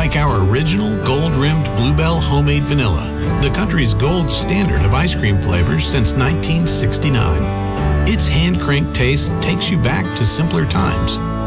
like our original gold-rimmed Bluebell homemade vanilla, the country's gold standard of ice cream flavors since 1969. Its hand-cranked taste takes you back to simpler times.